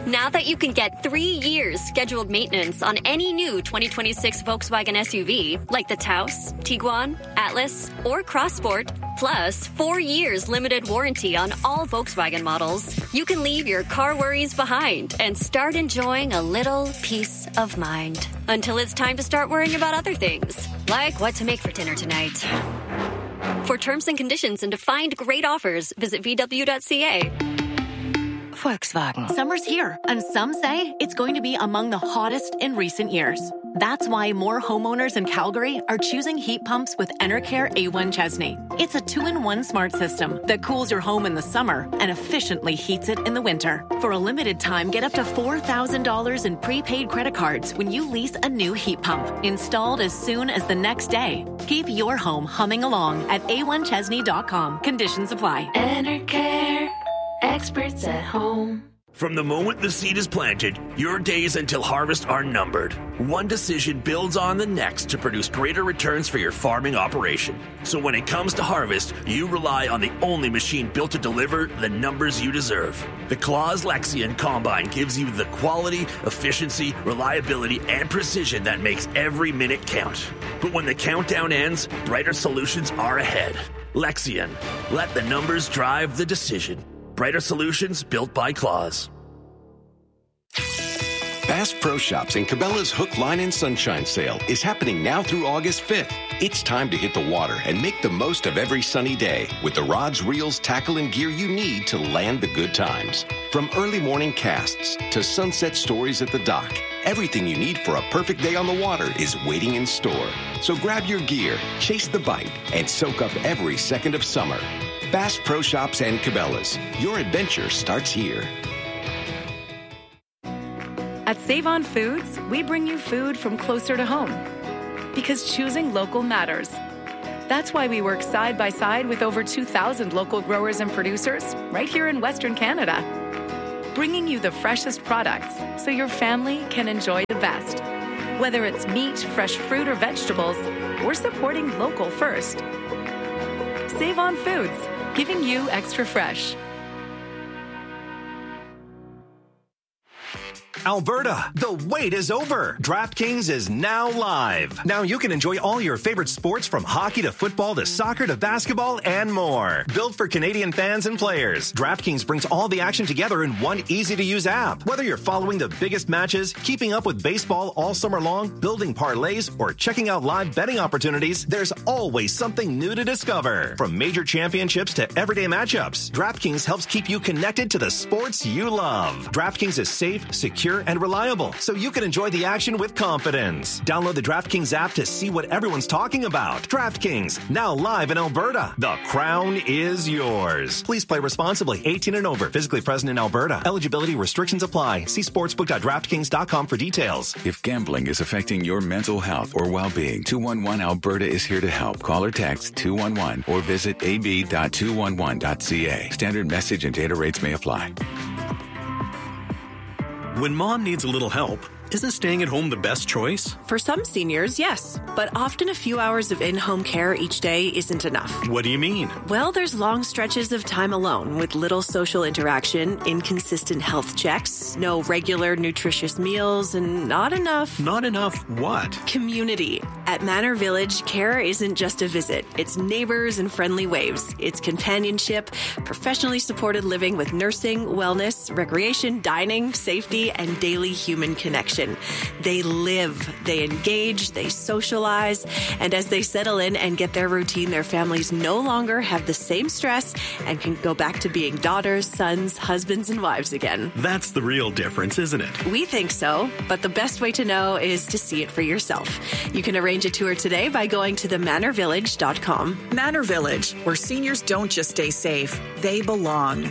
Now that you can get 3 years scheduled maintenance on any new 2026 Volkswagen SUV, like the Taos, Tiguan, Atlas, or Crossport, plus 4 years limited warranty on all Volkswagen models, you can leave your car worries behind and start enjoying a little peace of mind. Until it's time to start worrying about other things, like what to make for dinner tonight. For terms and conditions and to find great offers, visit VW.ca. Volkswagen. Summer's here, and some say it's going to be among the hottest in recent years. That's why more homeowners in Calgary are choosing heat pumps with Enercare A1 Chesney. It's a 2-in-1 smart system that cools your home in the summer and efficiently heats it in the winter. For a limited time, get up to $4,000 in prepaid credit cards when you lease a new heat pump, installed as soon as the next day. Keep your home humming along at a1chesney.com. Conditions apply. Enercare. Experts at home. From the moment the seed is planted, your days until harvest are numbered. One decision builds on the next to produce greater returns for your farming operation. So when it comes to harvest, you rely on the only machine built to deliver the numbers you deserve. The Claas Lexion Combine gives you the quality, efficiency, reliability, and precision that makes every minute count. But when the countdown ends, brighter solutions are ahead. Lexion. Let the numbers drive the decision. Brighter solutions built by Claas. Bass Pro Shops and Cabela's Hook, Line, and Sunshine sale is happening now through August 5th. It's time to hit the water and make the most of every sunny day with the rods, reels, tackle, and gear you need to land the good times. From early morning casts to sunset stories at the dock, everything you need for a perfect day on the water is waiting in store. So grab your gear, chase the bite, and soak up every second of summer. Bass Pro Shops and Cabela's. Your adventure starts here. At Save On Foods, we bring you food from closer to home. Because choosing local matters. That's why we work side by side with over 2,000 local growers and producers right here in Western Canada. Bringing you the freshest products so your family can enjoy the best. Whether it's meat, fresh fruit, or vegetables, we're supporting local first. Save On Foods, giving you extra fresh. Alberta, the wait is over. DraftKings is now live. Now you can enjoy all your favorite sports from hockey to football to soccer to basketball and more. Built for Canadian fans and players, DraftKings brings all the action together in one easy-to-use app. Whether you're following the biggest matches, keeping up with baseball all summer long, building parlays, or checking out live betting opportunities, there's always something new to discover. From major championships to everyday matchups, DraftKings helps keep you connected to the sports you love. DraftKings is safe, secure, and reliable, so you can enjoy the action with confidence. Download the DraftKings app to see what everyone's talking about. DraftKings, now live in Alberta. The crown is yours. Please play responsibly. 18 and over. Physically present in Alberta. Eligibility restrictions apply. See sportsbook.draftkings.com for details. If gambling is affecting your mental health or well-being, 211 Alberta is here to help. Call or text 211 or visit ab.211.ca. Standard message and data rates may apply. When mom needs a little help, isn't staying at home the best choice? For some seniors, yes. But often a few hours of in-home care each day isn't enough. What do you mean? Well, there's long stretches of time alone with little social interaction, inconsistent health checks, no regular nutritious meals, and not enough... Not enough what? Community. At Manor Village, care isn't just a visit. It's neighbors and friendly waves. It's companionship, professionally supported living with nursing, wellness, recreation, dining, safety, and daily human connection. They live, they engage, they socialize, and as they settle in and get their routine, their families no longer have the same stress and can go back to being daughters, sons, husbands, and wives again. That's the real difference, isn't it? We think so, but the best way to know is to see it for yourself. You can arrange a tour today by going to themanorvillage.com. Manor Village, where seniors don't just stay safe, they belong.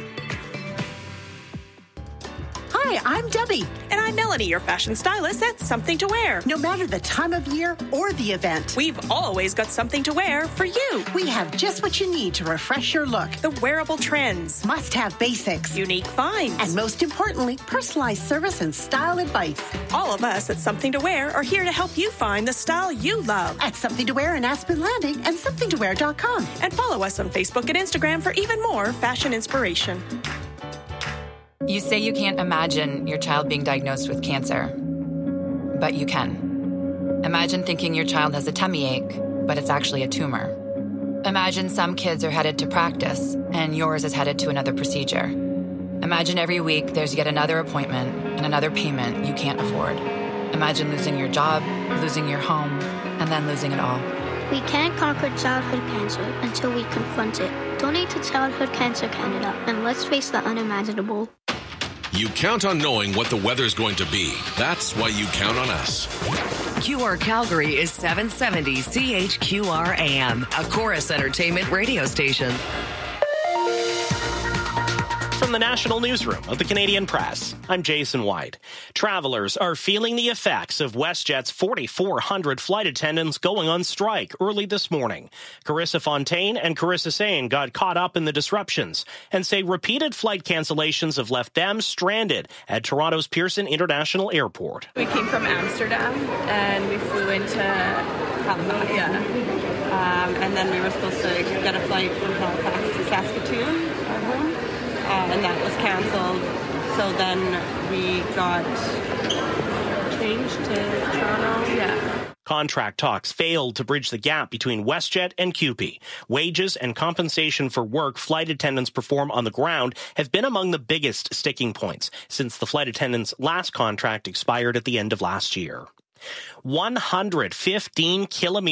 Hi, I'm Debbie. And I'm Melanie, your fashion stylist at Something to Wear. No matter the time of year or the event, we've always got something to wear for you. We have just what you need to refresh your look. The wearable trends. Must-have basics. Unique finds. And most importantly, personalized service and style advice. All of us at Something to Wear are here to help you find the style you love. At Something to Wear in Aspen Landing and somethingtowear.com. And follow us on Facebook and Instagram for even more fashion inspiration. You say you can't imagine your child being diagnosed with cancer, but you can. Imagine thinking your child has a tummy ache, but it's actually a tumor. Imagine some kids are headed to practice, and yours is headed to another procedure. Imagine every week there's yet another appointment and another payment you can't afford. Imagine losing your job, losing your home, and then losing it all. We can't conquer childhood cancer until we confront it. Donate to Childhood Cancer Canada, and let's face the unimaginable. You count on knowing what the weather's going to be. That's why you count on us. QR Calgary is 770 CHQR AM, a Chorus Entertainment radio station. From the National Newsroom of the Canadian Press, I'm Jason White. Travelers are feeling the effects of WestJet's 4,400 flight attendants going on strike early this morning. Carissa Fontaine and Carissa Sain got caught up in the disruptions and say repeated flight cancellations have left them stranded at Toronto's Pearson International Airport. We came from Amsterdam and we flew into Halifax. And then we were supposed to get a flight from Halifax to Saskatoon, our home. And that was canceled. So then we got changed to Toronto. Yeah. Contract talks failed to bridge the gap between WestJet and CUPE. Wages and compensation for work flight attendants perform on the ground have been among the biggest sticking points since the flight attendants' last contract expired at the end of last year. 115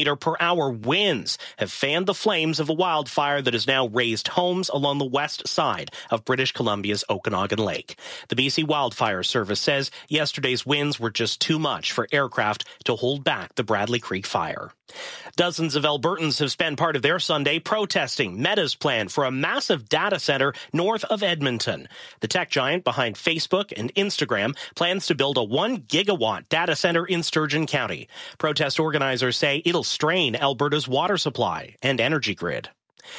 km/h winds have fanned the flames of a wildfire that has now razed homes along the west side of British Columbia's Okanagan Lake. The BC Wildfire Service says yesterday's winds were just too much for aircraft to hold back the Bradley Creek fire. Dozens of Albertans have spent part of their Sunday protesting Meta's plan for a massive data center north of Edmonton. The tech giant behind Facebook and Instagram plans to build a 1 gigawatt data center in Sturgeon County. Protest organizers say it'll strain Alberta's water supply and energy grid.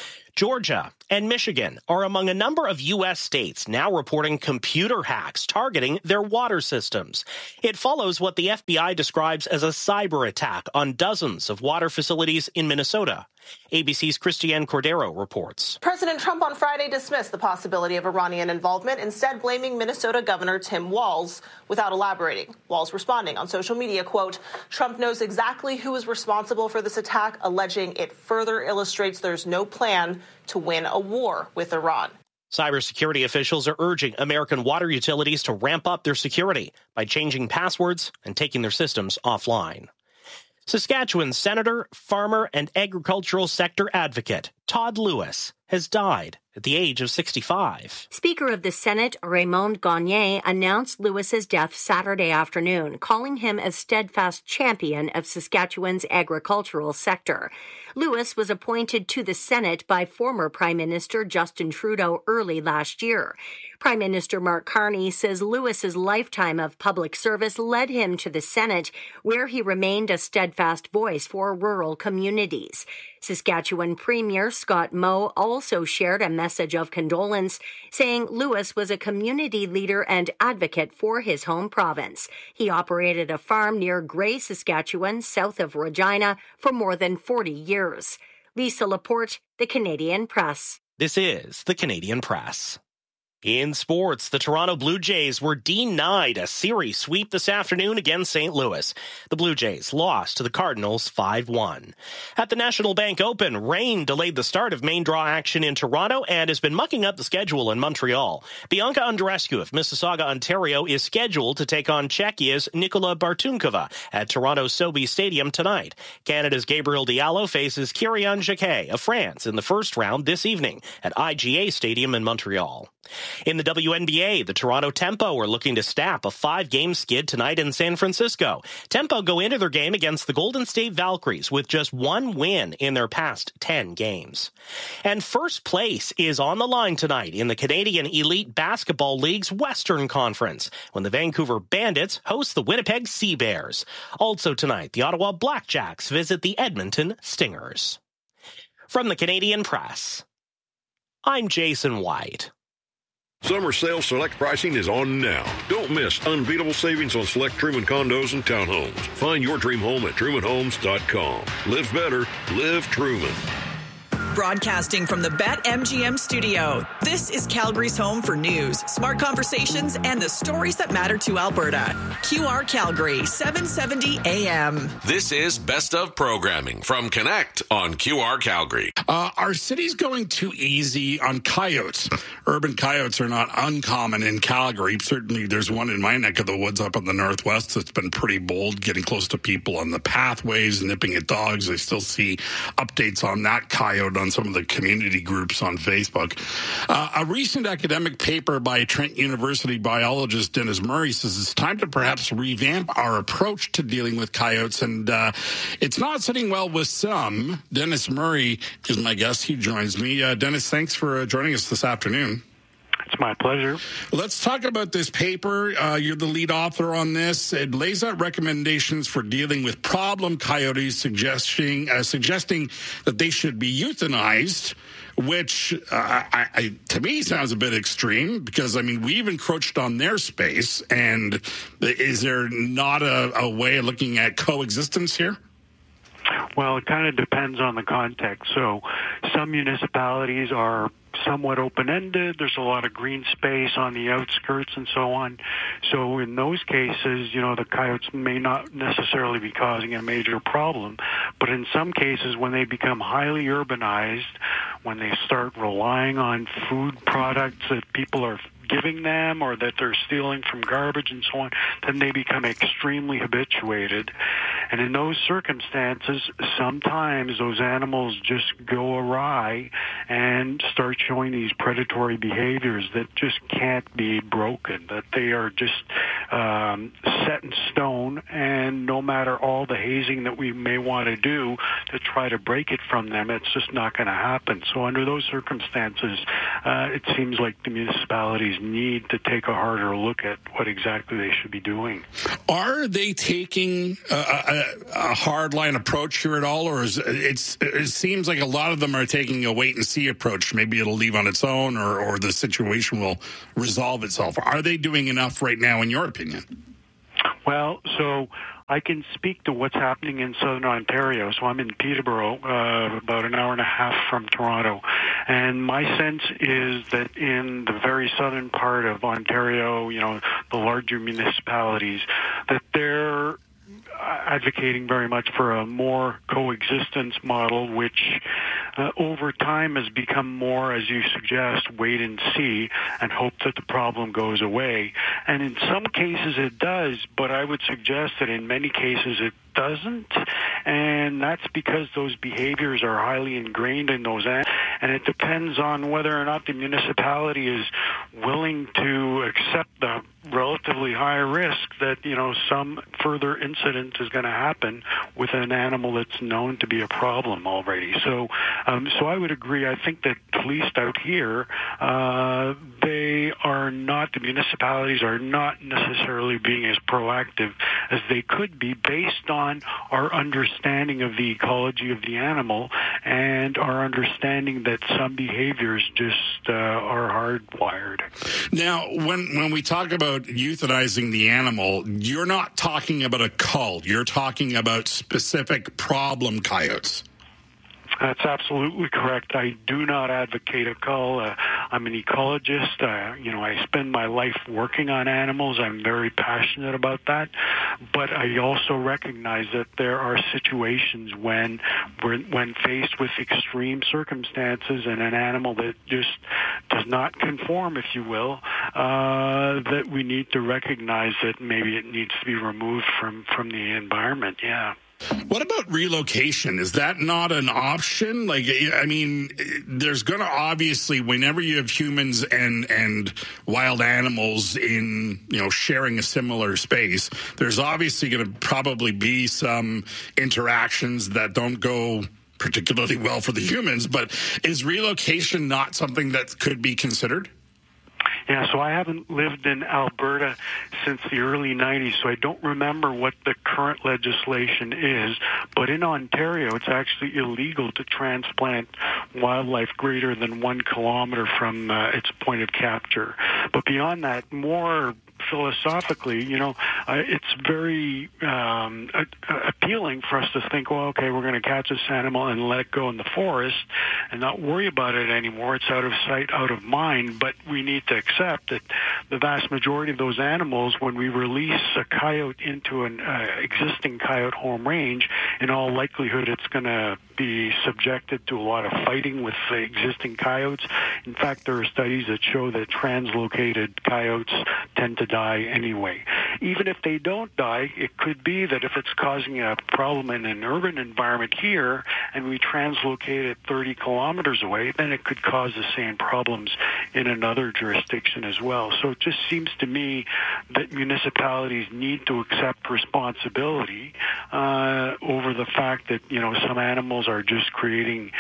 Georgia and Michigan are among a number of U.S. states now reporting computer hacks targeting their water systems. It follows what the FBI describes as a cyber attack on dozens of water facilities in Minnesota. ABC's Christiane Cordero reports. President Trump on Friday dismissed the possibility of Iranian involvement, instead blaming Minnesota Governor Tim Walz without elaborating. Walz responding on social media, quote, Trump knows exactly who is responsible for this attack, alleging it further illustrates there's no plan to win a war with Iran. Cybersecurity officials are urging American water utilities to ramp up their security by changing passwords and taking their systems offline. Saskatchewan's senator, farmer, and agricultural sector advocate Todd Lewis has died at the age of 65. Speaker of the Senate, Raymond Gagne, announced Lewis's death Saturday afternoon, calling him a steadfast champion of Saskatchewan's agricultural sector. Lewis was appointed to the Senate by former Prime Minister Justin Trudeau early last year. Prime Minister Mark Carney says Lewis's lifetime of public service led him to the Senate, where he remained a steadfast voice for rural communities. Saskatchewan Premier Scott Moe also shared a message of condolence, saying Lewis was a community leader and advocate for his home province. He operated a farm near Grey, Saskatchewan, south of Regina, for more than 40 years. Lisa Laporte, The Canadian Press. This is The Canadian Press. In sports, the Toronto Blue Jays were denied a series sweep this afternoon against St. Louis. The Blue Jays lost to the Cardinals 5-1. At the National Bank Open, rain delayed the start of main draw action in Toronto and has been mucking up the schedule in Montreal. Bianca Andreescu of Mississauga, Ontario, is scheduled to take on Czechia's Nikola Bartunkova at Toronto's Sobeys Stadium tonight. Canada's Gabriel Diallo faces Kyrian Jacquet of France in the first round this evening at IGA Stadium in Montreal. In the WNBA, the Toronto Tempo are looking to snap a 5-game skid tonight in San Francisco. Tempo go into their game against the Golden State Valkyries with just one win in their past 10 games. And first place is on the line tonight in the Canadian Elite Basketball League's Western Conference when the Vancouver Bandits host the Winnipeg Sea Bears. Also tonight, the Ottawa Blackjacks visit the Edmonton Stingers. From the Canadian Press, I'm Jason White. Summer sale select pricing is on now. Don't miss unbeatable savings on select Truman condos and townhomes. Find your dream home at trumanhomes.com. Live better, live Truman. Broadcasting from the BetMGM studio, this is Calgary's home for news, smart conversations, and the stories that matter to Alberta. QR Calgary, 770 AM. This is Best of Programming from Connect on QR Calgary. Are cities going too easy on coyotes? Urban coyotes are not uncommon in Calgary. Certainly there's one in my neck of the woods up in the northwest that's been pretty bold, getting close to people on the pathways, nipping at dogs. I still see updates on that coyote on some of the community groups on Facebook. A recent academic paper by Trent University biologist Dennis Murray says it's time to perhaps revamp our approach to dealing with coyotes, and it's not sitting well with some. Dennis Murray is my guest. He joins me. Dennis, thanks for joining us this afternoon. It's my pleasure. Let's talk about this paper. You're the lead author on this. It lays out recommendations for dealing with problem coyotes, suggesting that they should be euthanized, which to me sounds a bit extreme because, I mean, we've encroached on their space. And is there not a way of looking at coexistence here? Well, it kind of depends on the context. So some municipalities are somewhat open-ended. There's a lot of green space on the outskirts and so on. So in those cases, you know, the coyotes may not necessarily be causing a major problem. But in some cases, when they become highly urbanized, when they start relying on food products that people are giving them or that they're stealing from garbage and so on, then they become extremely habituated. And in those circumstances, sometimes those animals just go awry and start showing these predatory behaviors that just can't be broken, that they are just set in stone, and no matter all the hazing that we may want to do to try to break it from them, it's just not going to happen. So under those circumstances, it seems like the municipalities need to take a harder look at what exactly they should be doing. Are they taking a hardline approach here at all, or it seems like a lot of them are taking a wait-and-see approach? Maybe it'll leave on its own, or the situation will resolve itself. Are they doing enough right now, in your opinion? Well, so I can speak to what's happening in southern Ontario. So I'm in Peterborough, about an hour and a half from Toronto. And my sense is that in the very southern part of Ontario, you know, the larger municipalities, that they're advocating very much for a more coexistence model, which over time has become more, as you suggest, wait and see and hope that the problem goes away. And in some cases it does, but I would suggest that in many cases it doesn't, and that's because those behaviors are highly ingrained in those animals, and it depends on whether or not the municipality is willing to accept the relatively high risk that, you know, some further incident is going to happen with an animal that's known to be a problem already. So I would agree. I think that at least out here, the municipalities are not necessarily being as proactive as they could be based on our understanding of the ecology of the animal and our understanding that some behaviors just are hardwired. Now, when we talk about euthanizing the animal, you're not talking about a cull. You're talking about specific problem coyotes. That's absolutely correct. I do not advocate a cull. I'm an ecologist. I spend my life working on animals. I'm very passionate about that. But I also recognize that there are situations when faced with extreme circumstances and an animal that just does not conform, if you will, that we need to recognize that maybe it needs to be removed from the environment. Yeah. What about relocation? Is that not an option? Like, I mean, there's going to obviously, whenever you have humans and wild animals in, sharing a similar space, there's obviously going to probably be some interactions that don't go particularly well for the humans. But is relocation not something that could be considered? Yeah, so I haven't lived in Alberta since the early 90s, so I don't remember what the current legislation is. But in Ontario, it's actually illegal to transplant wildlife greater than 1 kilometer from its point of capture. But beyond that, more philosophically, it's very appealing for us to think, well, okay, we're going to catch this animal and let it go in the forest and not worry about it anymore. It's out of sight, out of mind. But we need to accept that the vast majority of those animals, when we release a coyote into an existing coyote home range, in all likelihood it's going to be subjected to a lot of fighting with the existing coyotes. In fact, there are studies that show that translocated coyotes tend to die anyway. Even if they don't die, it could be that if it's causing a problem in an urban environment here and we translocate it 30 kilometers away, then it could cause the same problems in another jurisdiction as well. So it just seems to me that municipalities need to accept responsibility over the fact that, some animals are just creating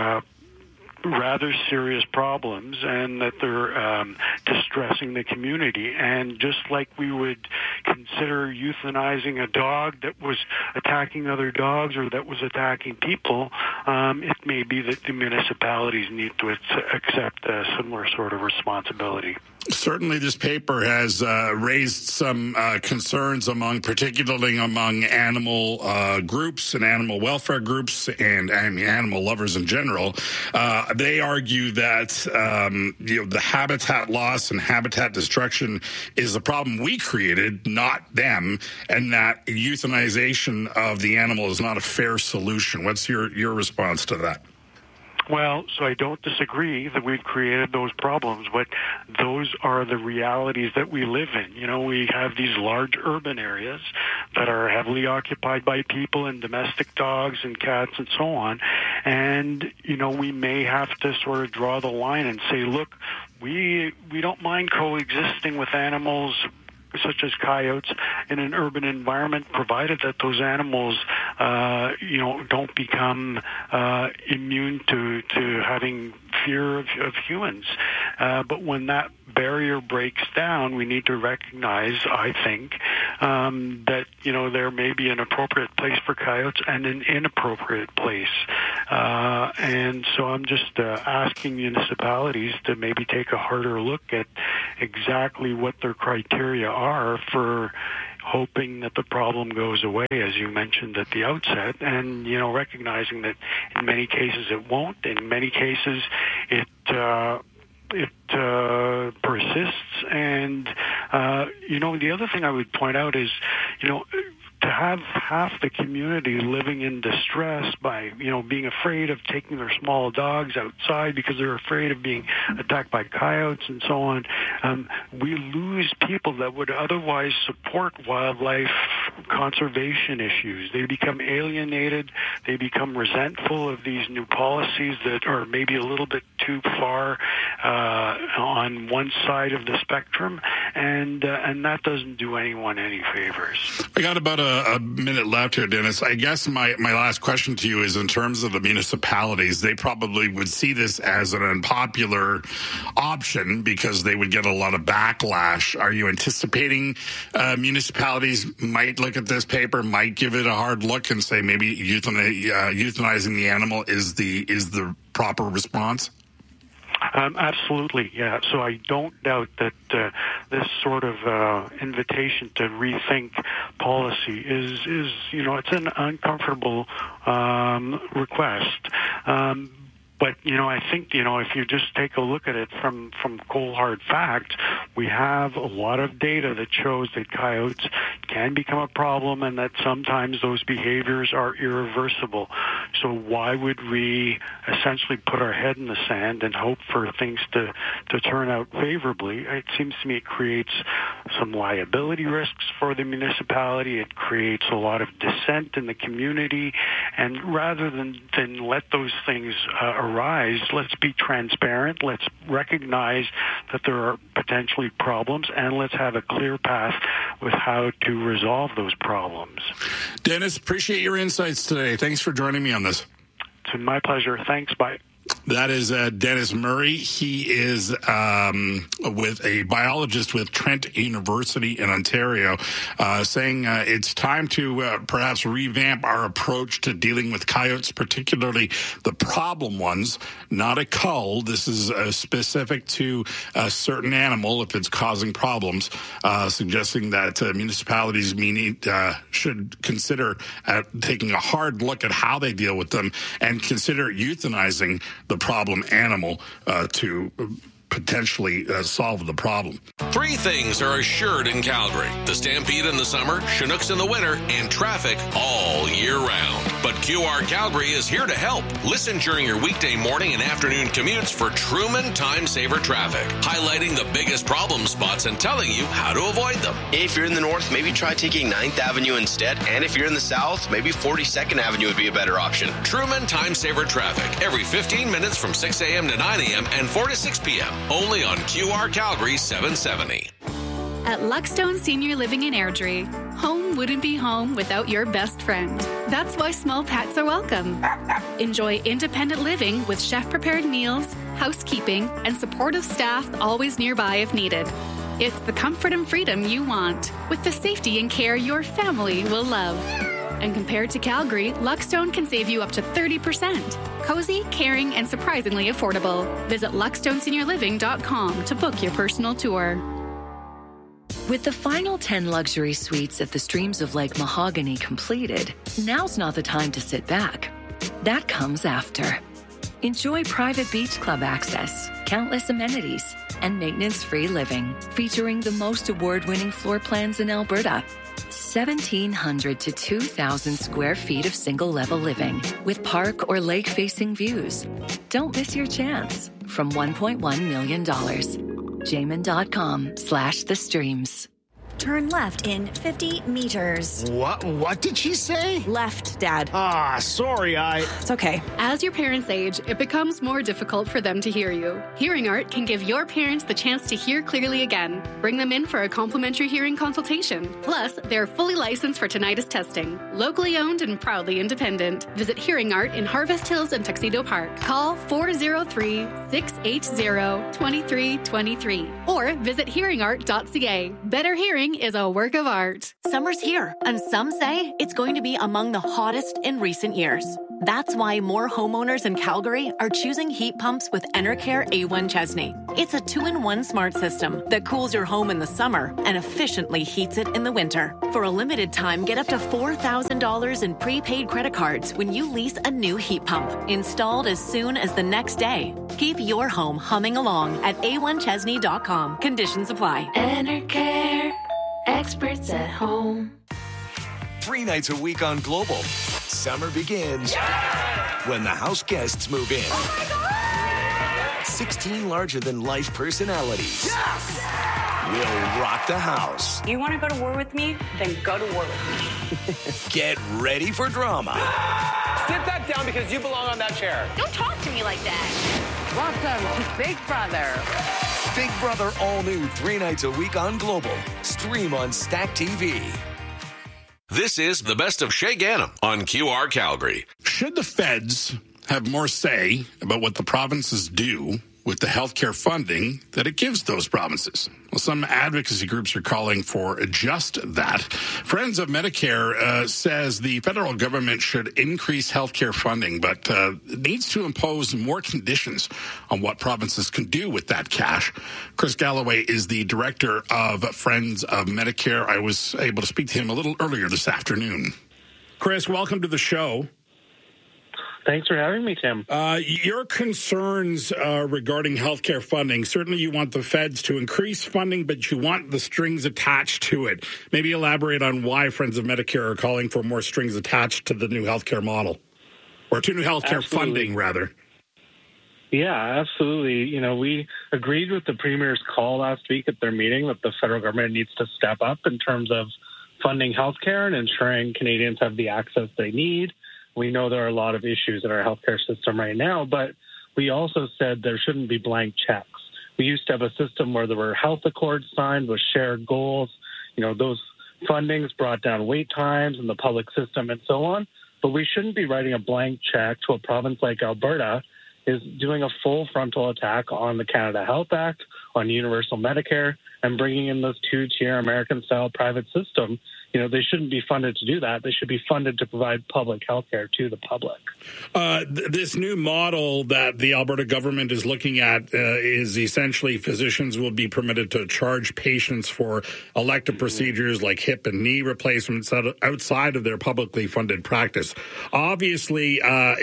rather serious problems and that they're distressing the community. And just like we would consider euthanizing a dog that was attacking other dogs or that was attacking people, it may be that the municipalities need to accept a similar sort of responsibility. Certainly this paper has raised some concerns particularly among animal groups and animal welfare groups and animal lovers in general. They argue that the habitat loss and habitat destruction is a problem we created, not them, and that euthanization of the animal is not a fair solution. What's your response to that? Well, so I don't disagree that we've created those problems, but those are the realities that we live in. We have these large urban areas that are heavily occupied by people and domestic dogs and cats and so on. And, we may have to sort of draw the line and say, look, we don't mind coexisting with animals such as coyotes in an urban environment, provided that those animals, don't become immune to having fear of humans. But when that barrier breaks down, we need to recognize, I think, that, there may be an appropriate place for coyotes and an inappropriate place. And so I'm just asking municipalities to maybe take a harder look at exactly what their criteria are for hoping that the problem goes away, as you mentioned at the outset, and, recognizing that in many cases it won't. In many cases it persists. And, the other thing I would point out is, to have half the community living in distress by, being afraid of taking their small dogs outside because they're afraid of being attacked by coyotes and so on, we lose people that would otherwise support wildlife conservation issues. They become alienated. They become resentful of these new policies that are maybe a little bit too far on one side of the spectrum, and that doesn't do anyone any favors. I got about a minute left here, Dennis. I guess my last question to you is in terms of the municipalities. They probably would see this as an unpopular option because they would get a lot of backlash. Are you anticipating municipalities might look at this paper, might give it a hard look and say maybe euthanizing the animal is the proper response? Absolutely, yeah. So I don't doubt that this sort of invitation to rethink policy is it's an uncomfortable request. But, I think, if you just take a look at it from cold hard fact, we have a lot of data that shows that coyotes can become a problem and that sometimes those behaviors are irreversible. So why would we essentially put our head in the sand and hope for things to turn out favorably? It seems to me it creates some liability risks for the municipality. It creates a lot of dissent in the community. And rather than let those things arise, let's be transparent. Let's recognize that there are potentially problems, and let's have a clear path with how to resolve those problems. Dennis, appreciate your insights today. Thanks for joining me on this. It's my pleasure. Thanks. Bye. That is Dennis Murray. He is with a biologist with Trent University in Ontario, saying it's time to perhaps revamp our approach to dealing with coyotes, particularly the problem ones, not a cull. This is specific to a certain animal if it's causing problems, suggesting that municipalities should consider taking a hard look at how they deal with them and consider euthanizing the problem animal to potentially solve the problem. 3 things are assured in Calgary: the Stampede in the summer, Chinooks in the winter, and traffic all year round. But QR Calgary is here to help. Listen during your weekday morning and afternoon commutes for Truman Time Saver Traffic, highlighting the biggest problem spots and telling you how to avoid them. If you're in the north, maybe try taking 9th Avenue instead. And if you're in the south, maybe 42nd Avenue would be a better option. Truman Time Saver Traffic, every 15 minutes from 6 a.m. to 9 a.m. and 4 to 6 p.m. Only on QR Calgary 770. At Luckstone Senior Living in Airdrie, home wouldn't be home without your best friend. That's why small pets are welcome. Enjoy independent living with chef-prepared meals, housekeeping, and supportive staff always nearby if needed. It's the comfort and freedom you want, with the safety and care your family will love. And compared to Calgary, Luckstone can save you up to 30%. Cozy, caring, and surprisingly affordable. Visit luckstoneseniorliving.com to book your personal tour. With the final 10 luxury suites at the Streams of Lake Mahogany completed, now's not the time to sit back. That comes after. Enjoy private beach club access, countless amenities, and maintenance-free living, featuring the most award-winning floor plans in Alberta. 1,700 to 2,000 square feet of single-level living with park or lake-facing views. Don't miss your chance. From $1.1 million. Jamin.com/the streams. Turn left in 50 meters. What did she say? Left, Dad. Sorry, It's okay. As your parents age, it becomes more difficult for them to hear you. Hearing Art can give your parents the chance to hear clearly again. Bring them in for a complimentary hearing consultation. Plus, they're fully licensed for tinnitus testing. Locally owned and proudly independent. Visit Hearing Art in Harvest Hills and Tuxedo Park. Call 403-680-2323 or visit hearingart.ca. Better hearing is a work of art. Summer's here, and some say it's going to be among the hottest in recent years. That's why more homeowners in Calgary are choosing heat pumps with Enercare A1 Chesney. It's a 2-in-1 smart system that cools your home in the summer and efficiently heats it in the winter. For a limited time, get up to $4,000 in prepaid credit cards when you lease a new heat pump, installed as soon as the next day. Keep your home humming along at a1chesney.com. Conditions apply. Enercare. Experts at home. 3 nights a week on Global. Summer begins when the house guests move in. 16 larger-than-life personalities will rock the house. You want to go to war with me? Then go to war with me. Get ready for drama. Sit that down because you belong on that chair. Don't talk to me like that. Welcome to Big Brother. Big Brother all new 3 nights a week on Global. Stream on Stack TV. This is the best of Shay Gannam on QR Calgary. Should the feds have more say about what the provinces do with the healthcare funding that it gives those provinces? Well, some advocacy groups are calling for just that. Friends of Medicare says the federal government should increase healthcare funding, but it needs to impose more conditions on what provinces can do with that cash. Chris Galloway is the director of Friends of Medicare. I was able to speak to him a little earlier this afternoon. Chris, welcome to the show. Thanks for having me, Tim. Your concerns regarding healthcare funding, certainly you want the feds to increase funding, but you want the strings attached to it. Maybe elaborate on why Friends of Medicare are calling for more strings attached to the new healthcare model, or to new healthcare funding, rather. Yeah, absolutely. You know, we agreed with the Premier's call last week at their meeting that the federal government needs to step up in terms of funding healthcare and ensuring Canadians have the access they need. We know there are a lot of issues in our healthcare system right now, but we also said there shouldn't be blank checks. We used to have a system where there were health accords signed with shared goals. You know, those fundings brought down wait times in the public system and so on. But we shouldn't be writing a blank check to a province like Alberta is doing a full frontal attack on the Canada Health Act, on universal Medicare, and bringing in this two-tier American-style private system. They shouldn't be funded to do that. They should be funded to provide public health care to the public. This new model that the Alberta government is looking at is essentially physicians will be permitted to charge patients for elective procedures like hip and knee replacements outside of their publicly funded practice. Obviously,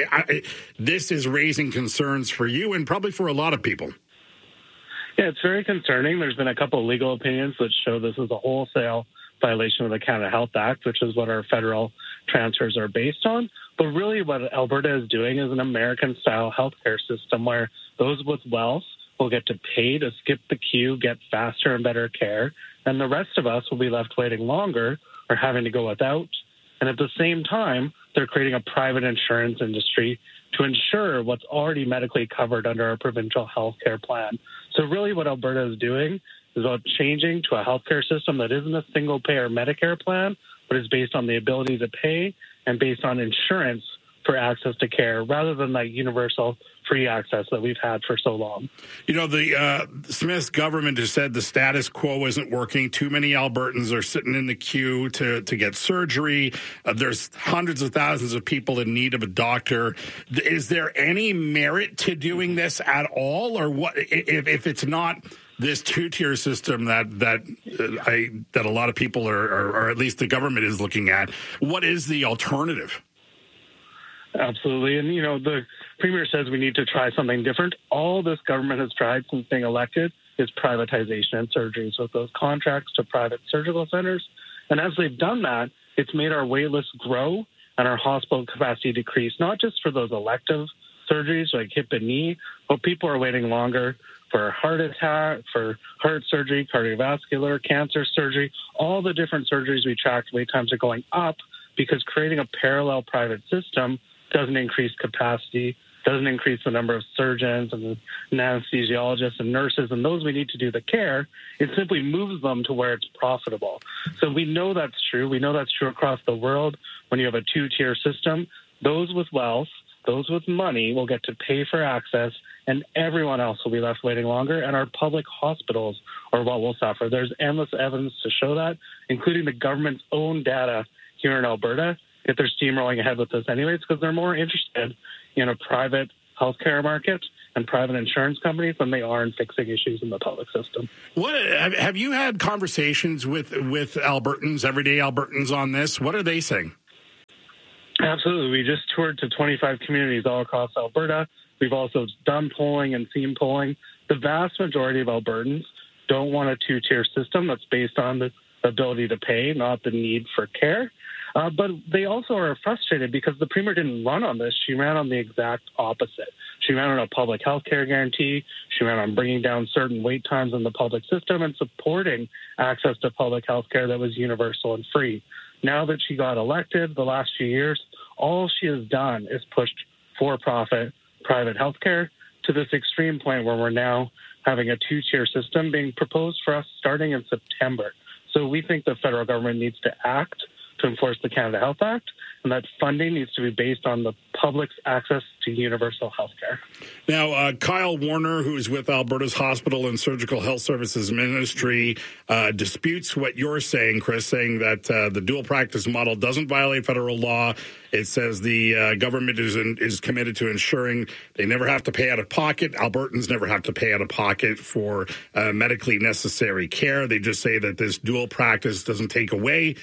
this is raising concerns for you and probably for a lot of people. Yeah, it's very concerning. There's been a couple of legal opinions that show this is a wholesale violation of the Canada Health Act, which is what our federal transfers are based on. But really what Alberta is doing is an American-style healthcare system where those with wealth will get to pay to skip the queue, get faster and better care, and the rest of us will be left waiting longer or having to go without. And at the same time, they're creating a private insurance industry to ensure what's already medically covered under our provincial healthcare plan. So really what Alberta is doing is about changing to a healthcare system that isn't a single-payer Medicare plan, but is based on the ability to pay and based on insurance for access to care rather than that universal free access that we've had for so long. The Smith's government has said the status quo isn't working. Too many Albertans are sitting in the queue to get surgery. There's hundreds of thousands of people in need of a doctor. Is there any merit to doing this at all? Or what if it's not this two-tier system that a lot of people or at least the government is looking at? What is the alternative? Absolutely. And, the Premier says we need to try something different. All this government has tried since being elected is privatization and surgeries with those contracts to private surgical centers. And as they've done that, it's made our wait lists grow and our hospital capacity decrease, not just for those elective surgeries like hip and knee, but people are waiting longer for heart attack, for heart surgery, cardiovascular, cancer surgery. All the different surgeries we track, wait times are going up because creating a parallel private system doesn't increase capacity, doesn't increase the number of surgeons and anesthesiologists and nurses and those we need to do the care. It simply moves them to where it's profitable. So we know that's true. We know that's true across the world. When you have a two-tier system, those with wealth, those with money will get to pay for access, and everyone else will be left waiting longer, and our public hospitals are what will suffer. There's endless evidence to show that, including the government's own data here in Alberta. Yet they're steamrolling ahead with this anyways because they're more interested in a private healthcare market and private insurance companies than they are in fixing issues in the public system. What have you had conversations with Albertans, everyday Albertans on this? What are they saying? Absolutely. We just toured to 25 communities all across Alberta. We've also done polling and seen polling. The vast majority of Albertans don't want a two-tier system that's based on the ability to pay, not the need for care. But they also are frustrated because the Premier didn't run on this. She ran on the exact opposite. She ran on a public health care guarantee. She ran on bringing down certain wait times in the public system and supporting access to public health care that was universal and free. Now that she got elected the last few years, all she has done is pushed for-profit private health care to this extreme point where we're now having a two-tier system being proposed for us starting in September. So we think the federal government needs to act to enforce the Canada Health Act, and that funding needs to be based on the public's access to universal health care. Now, Kyle Warner, who is with Alberta's Hospital and Surgical Health Services Ministry, disputes what you're saying, Chris, saying that the dual practice model doesn't violate federal law. It says the government is committed to ensuring they never have to pay out of pocket. Albertans never have to pay out of pocket for medically necessary care. They just say that this dual practice doesn't take away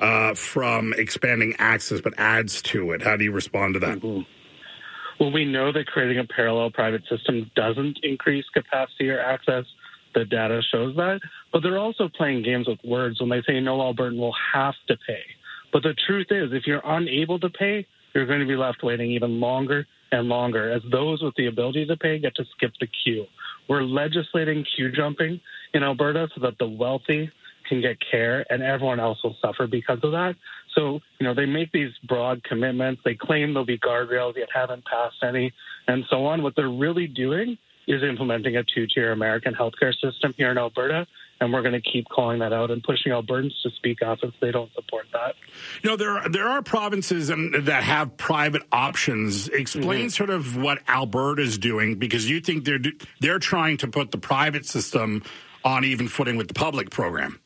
from expanding access, but adds to it. How do you respond to that? Mm-hmm. Well, we know that creating a parallel private system doesn't increase capacity or access. The data shows that. But they're also playing games with words when they say no Albertan will have to pay. But the truth is, if you're unable to pay, you're going to be left waiting even longer and longer as those with the ability to pay get to skip the queue. We're legislating queue jumping in Alberta so that the wealthy can get care and everyone else will suffer because of that. So, they make these broad commitments. They claim there'll be guardrails, yet haven't passed any, and so on. What they're really doing is implementing a two-tier American healthcare system here in Alberta, and we're going to keep calling that out and pushing Albertans to speak up if they don't support that. There are provinces that have private options. Explain sort of what Alberta is doing, because you think they're trying to put the private system on even footing with the public program.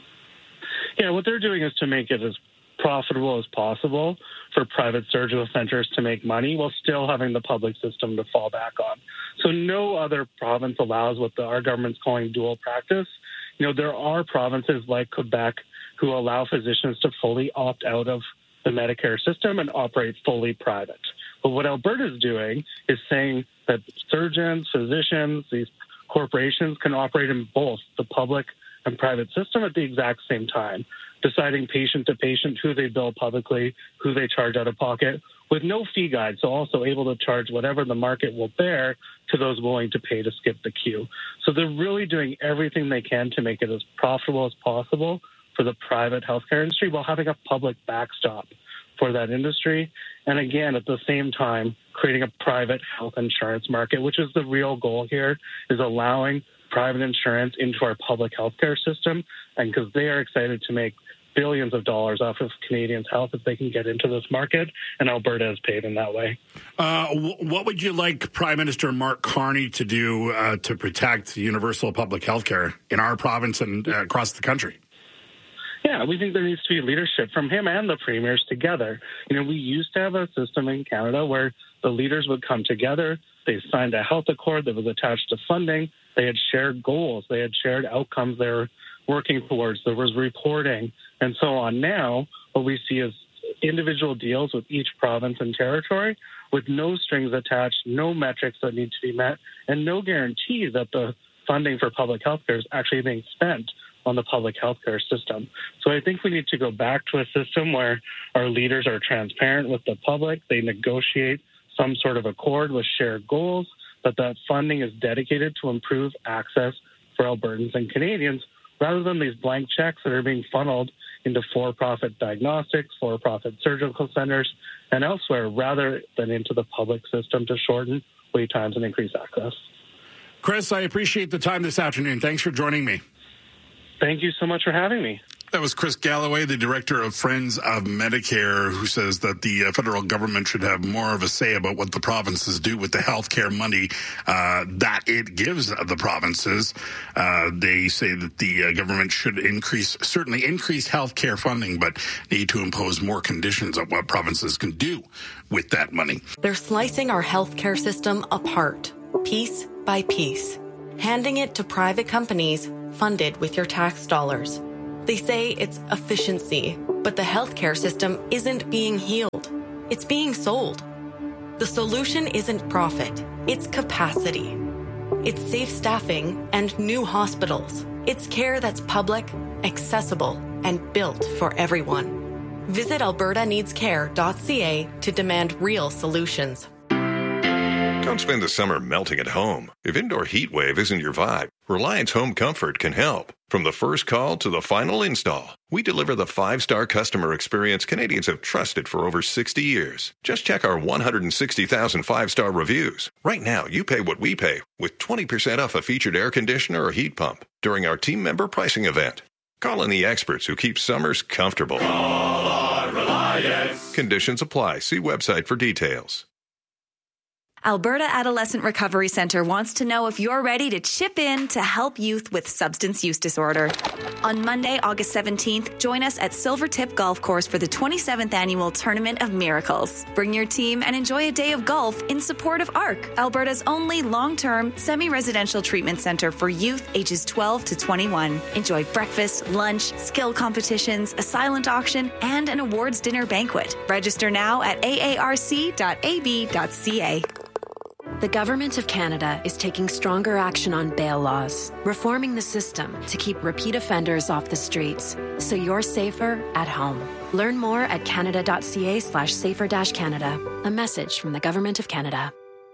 Yeah, what they're doing is to make it as profitable as possible for private surgical centers to make money while still having the public system to fall back on. So no other province allows what our government's calling dual practice. There are provinces like Quebec who allow physicians to fully opt out of the Medicare system and operate fully private. But what Alberta is doing is saying that surgeons, physicians, these corporations can operate in both the public and private system at the exact same time, deciding patient to patient who they bill publicly, who they charge out of pocket, with no fee guide, so also able to charge whatever the market will bear to those willing to pay to skip the queue. So they're really doing everything they can to make it as profitable as possible for the private healthcare industry while having a public backstop for that industry. And again, at the same time, creating a private health insurance market, which is the real goal here, is allowing private insurance into our public healthcare system, and because they are excited to make billions of dollars off of Canadians' health if they can get into this market, and Alberta is paid in that way. What would you like Prime Minister Mark Carney to do to protect universal public health care in our province and across the country? Yeah, we think there needs to be leadership from him and the premiers together. We used to have a system in Canada where the leaders would come together, they signed a health accord that was attached to funding, they had shared goals, they had shared outcomes they were working towards, there was reporting, and so on. Now, what we see is individual deals with each province and territory with no strings attached, no metrics that need to be met, and no guarantee that the funding for public health care is actually being spent on the public healthcare system. So I think we need to go back to a system where our leaders are transparent with the public, they negotiate some sort of accord with shared goals, that funding is dedicated to improve access for Albertans and Canadians, rather than these blank checks that are being funneled into for-profit diagnostics, for-profit surgical centers, and elsewhere, rather than into the public system to shorten wait times and increase access. Chris, I appreciate the time this afternoon. Thanks for joining me. Thank you so much for having me. That was Chris Galloway, the director of Friends of Medicare, who says that the federal government should have more of a say about what the provinces do with the health care money that it gives the provinces. They say that the government should certainly increase health care funding, but need to impose more conditions on what provinces can do with that money. They're slicing our health care system apart, piece by piece, handing it to private companies funded with your tax dollars. They say it's efficiency, but the healthcare system isn't being healed. It's being sold. The solution isn't profit, it's capacity. It's safe staffing and new hospitals. It's care that's public, accessible, and built for everyone. Visit albertaneedscare.ca to demand real solutions. Don't spend the summer melting at home. If indoor heat wave isn't your vibe, Reliance Home Comfort can help. From the first call to the final install, we deliver the 5-star customer experience Canadians have trusted for over 60 years. Just check our 160,000 5-star reviews. Right now, you pay what we pay with 20% off a featured air conditioner or heat pump during our team member pricing event. Call in the experts who keep summers comfortable. Call our Reliance. Conditions apply. See website for details. Alberta Adolescent Recovery Centre wants to know if you're ready to chip in to help youth with substance use disorder. On Monday, August 17th, join us at Silvertip Golf Course for the 27th Annual Tournament of Miracles. Bring your team and enjoy a day of golf in support of ARC, Alberta's only long-term, semi-residential treatment centre for youth ages 12 to 21. Enjoy breakfast, lunch, skill competitions, a silent auction, and an awards dinner banquet. Register now at aarc.ab.ca. The Government of Canada is taking stronger action on bail laws, reforming the system to keep repeat offenders off the streets, so you're safer at home. Learn more at canada.ca/safer-canada. A message from the Government of Canada.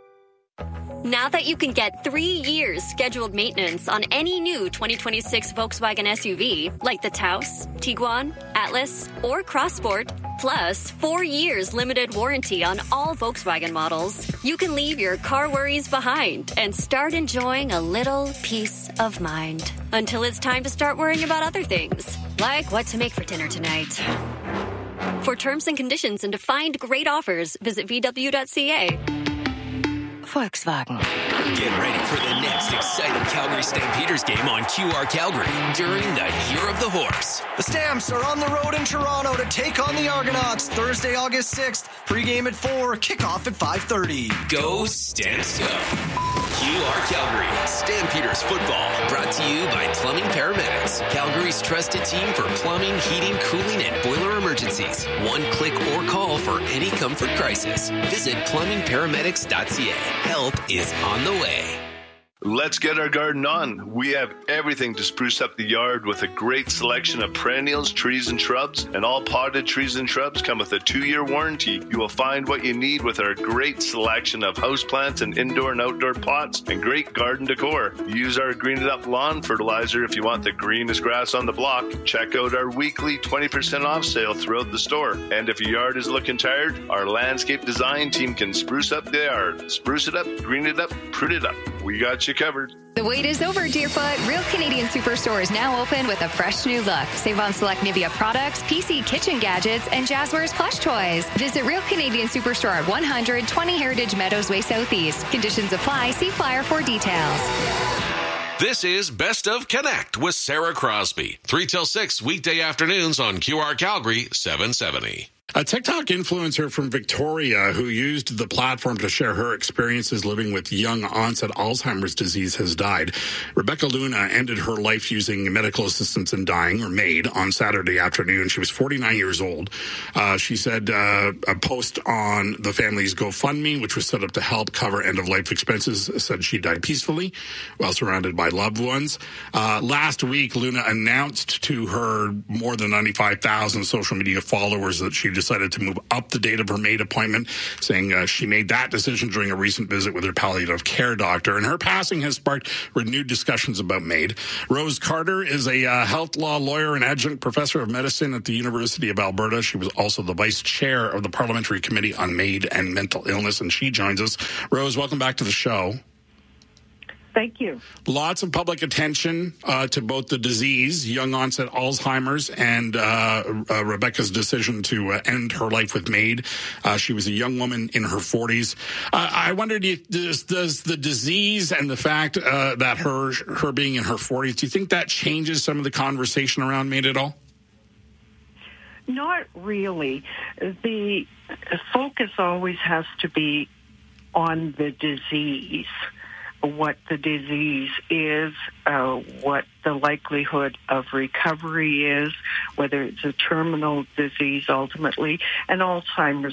Now that you can get 3 years scheduled maintenance on any new 2026 Volkswagen SUV, like the Taos, Tiguan, Atlas, or Cross Sport, plus 4 years limited warranty on all Volkswagen models, you can leave your car worries behind and start enjoying a little peace of mind until it's time to start worrying about other things, like what to make for dinner tonight. For terms and conditions and to find great offers, visit VW.ca. Volkswagen. Get ready for the next exciting Calgary Stampeders game on QR Calgary during the Year of the Horse. The Stamps are on the road in Toronto to take on the Argonauts Thursday, August 6th. Pre-game at 4, kickoff at 5:30. Go Stamps Go. QR Calgary Stampeders football, brought to you by Plumbing Paramedics, Calgary's trusted team for plumbing, heating, cooling, and boiler emergencies. One click or call for any comfort crisis. Visit plumbingparamedics.ca. Help is on the way. Let's get our garden on. We have everything to spruce up the yard with a great selection of perennials, trees, and shrubs. And all potted trees and shrubs come with a 2-year warranty. You will find what you need with our great selection of houseplants and indoor and outdoor pots and great garden decor. Use our Green It Up lawn fertilizer if you want the greenest grass on the block. Check out our weekly 20% off sale throughout the store. And if your yard is looking tired, our landscape design team can spruce up the yard. Spruce it up, green it up, prune it up. We got you covered. The wait is over, Deerfoot. Real Canadian Superstore is now open with a fresh new look. Save on select Nivea products, PC kitchen gadgets, and Jazzwares plush toys. Visit Real Canadian Superstore at 120 Heritage Meadows Way Southeast. Conditions apply. See flyer for details. This is Best of Connect with Sarah Crosby. 3 till 6 weekday afternoons on QR Calgary 770. A TikTok influencer from Victoria who used the platform to share her experiences living with young onset Alzheimer's disease has died. Rebecca Luna ended her life using medical assistance in dying, or MAID, on Saturday afternoon. She was 49 years old. She said a post on the family's GoFundMe, which was set up to help cover end-of-life expenses, said she died peacefully while surrounded by loved ones. Last week, Luna announced to her more than 95,000 social media followers that she decided to move up the date of her MAID appointment, saying she made that decision during a recent visit with her palliative care doctor. And her passing has sparked renewed discussions about MAID. Rose Carter is a health law lawyer and adjunct professor of medicine at the University of Alberta. She was also the vice chair of the Parliamentary Committee on MAID and Mental Illness, and she joins us. Rose, welcome back to the show. Thank you. Lots of public attention to both the disease, young onset Alzheimer's, and Rebecca's decision to end her life with MAID. She was a young woman in her 40s. I wondered, does the disease and the fact that her being in her 40s, do you think that changes some of the conversation around MAID at all? Not really. The focus always has to be on the disease. What the disease is, what the likelihood of recovery is, whether it's a terminal disease ultimately. And Alzheimer's